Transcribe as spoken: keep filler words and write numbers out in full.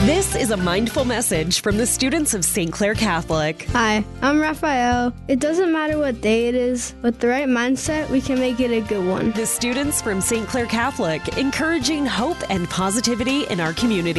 This is a mindful message from the students of Saint Clair Catholic. Hi, I'm Raphael. It doesn't matter what day it is. With the right mindset, we can make it a good one. The students from Saint Clair Catholic, encouraging hope and positivity in our community.